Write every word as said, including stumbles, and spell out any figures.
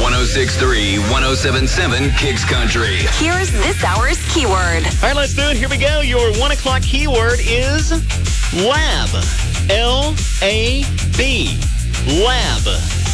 one oh six point three, one oh seven point seven Kicks Country. Here's this hour's keyword. All right, let's do it. Here we go. Your one o'clock keyword is lab. L A B. Lab.